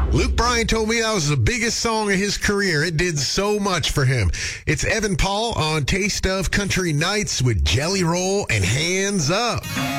Luke Bryan told me that was the biggest song of his career. It did so much for him. It's Evan Paul on Taste of Country Nights with Jelly Roll and Hands Up.